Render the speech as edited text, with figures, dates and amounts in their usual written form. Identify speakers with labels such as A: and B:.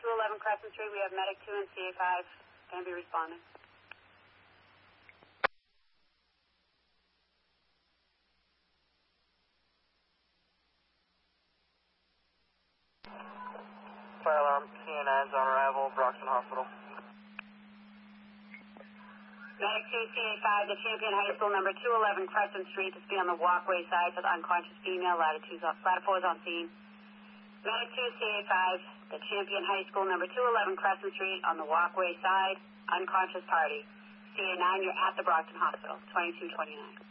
A: 211 Crescent Street. We have Medic 2 and CA5 going to be responding.
B: Fire alarm, CA9's on arrival, Broxton Hospital.
A: Medic 2, CA5, the Champion High School, number 211 Crescent Street, to be on the walkway side for the unconscious female, ladder 4 is on scene. Medic 2, CA5, the Champion High School, number 211 Crescent Street, on the walkway side, unconscious party. CA9, you're at the Broxton Hospital, 2229.